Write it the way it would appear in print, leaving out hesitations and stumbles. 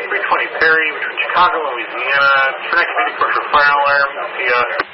320 Perry between Chicago and Louisiana. Turn activity for fire alarm. See ya.